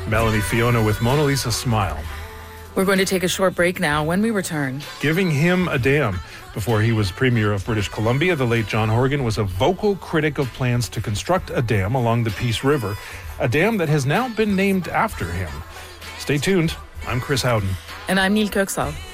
Melanie Fiona with Mona Lisa Smile. We're going to take a short break now. When we return, Giving him a dam. Before he was Premier of British Columbia, the late John Horgan was a vocal critic of plans to construct a dam along the Peace River, a dam that has now been named after him. Stay tuned. I'm Chris Howden. and I'm Neil Kirksall.